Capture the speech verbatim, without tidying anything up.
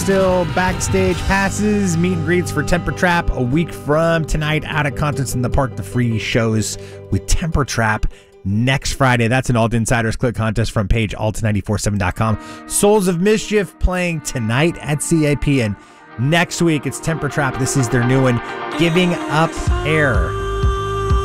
Still backstage passes, meet and greets for Temper Trap a week from tonight out at Concerts in the Park. The free shows with Temper Trap next Friday. That's an Alt Insiders Click contest from page alt nine four seven dot com. Souls of Mischief playing tonight at C A P, and next week it's Temper Trap. This is their new one, Giving Up Air.